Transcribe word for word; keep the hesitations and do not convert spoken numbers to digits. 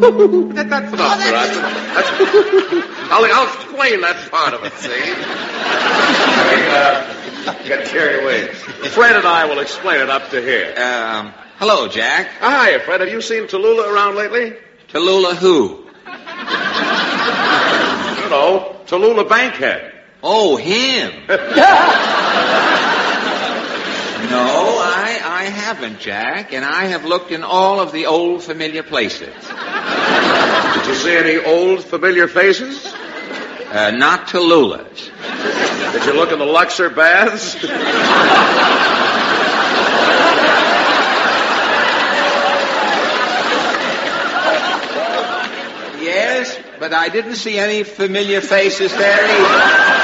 that, that's enough, sir. That's enough. That's, I'll, I'll explain that part of it, see? I uh, got carried away. Fred and I will explain it up to here. Um, hello, Jack. Hi, Fred. Have you seen Tallulah around lately? Tallulah who? You know, Tallulah Bankhead. Oh, him. No, I, I haven't, Jack, and I have looked in all of the old familiar places. Did you see any old familiar faces? Uh, not Tallulah's. Did you look in the Luxor baths? Yes, but I didn't see any familiar faces there either.